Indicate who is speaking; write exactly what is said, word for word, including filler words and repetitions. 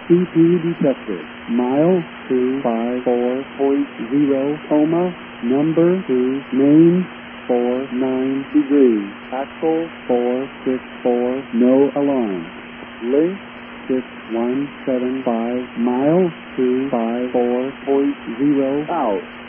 Speaker 1: C P detected. Mile two five four point zero, coma, number two, name four nine degrees, axle four six four, no alarm. Link six one seven five, mile two five four point zero, out.